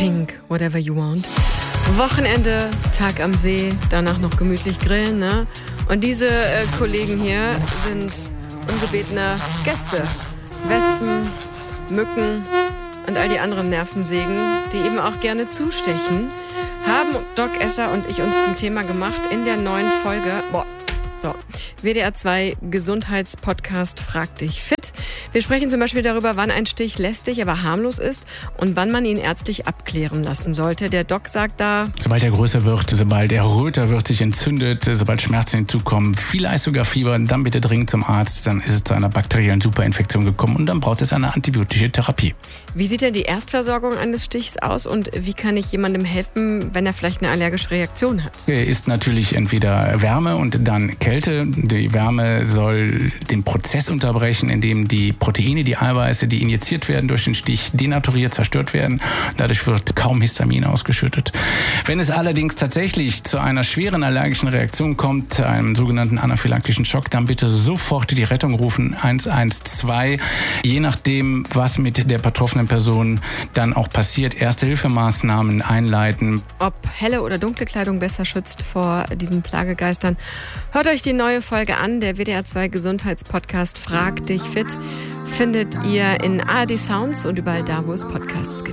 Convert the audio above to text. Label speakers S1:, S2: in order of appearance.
S1: Pink, whatever you want. Wochenende, Tag am See, danach noch gemütlich grillen, ne? Und diese Kollegen hier sind ungebetene Gäste. Wespen, Mücken und all die anderen Nervensägen, die eben auch gerne zustechen, haben Doc Escher und ich uns zum Thema gemacht in der neuen Folge. WDR 2 Gesundheitspodcast Frag dich fit. Wir sprechen zum Beispiel darüber, wann ein Stich lästig, aber harmlos ist und wann man ihn ärztlich abklären lassen sollte. Der Doc sagt da:
S2: Sobald er größer wird, sobald er röter wird, sich entzündet, sobald Schmerzen hinzukommen, vielleicht sogar Fieber, dann bitte dringend zum Arzt, dann ist es zu einer bakteriellen Superinfektion gekommen und dann braucht es eine antibiotische Therapie.
S1: Wie sieht denn die Erstversorgung eines Stichs aus und wie kann ich jemandem helfen, wenn er vielleicht eine allergische Reaktion hat?
S2: Ist natürlich entweder Wärme und dann Kälte. Die Wärme soll den Prozess unterbrechen, in dem die Proteine, die Eiweiße, die injiziert werden durch den Stich, denaturiert, zerstört werden. Dadurch wird kaum Histamin ausgeschüttet. Wenn es allerdings tatsächlich zu einer schweren allergischen Reaktion kommt, einem sogenannten anaphylaktischen Schock, dann bitte sofort die Rettung rufen, 112. Je nachdem, was mit der betroffenen Person dann auch passiert, Erste-Hilfemaßnahmen einleiten.
S1: Ob helle oder dunkle Kleidung besser schützt vor diesen Plagegeistern, hört euch die neue Folge an. Der WDR 2 Gesundheitspodcast Frag dich fit findet ihr in ARD Sounds und überall da, wo es Podcasts gibt.